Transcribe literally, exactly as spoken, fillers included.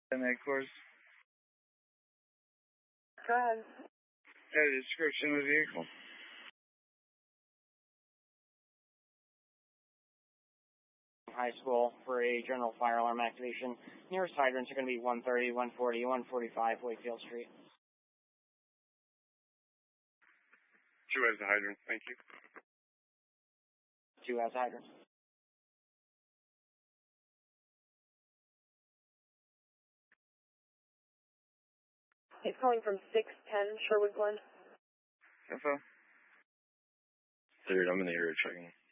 And that course. Go ahead. Yeah, the description of the vehicle. High school for a general fire alarm activation. Nearest hydrants are going to be one thirty, one forty, one forty-five Wakefield Street. Two as the hydrant, thank you. Two as hydrants. He's calling from six ten Sherwood Glen. Info. Third, I'm in the area checking.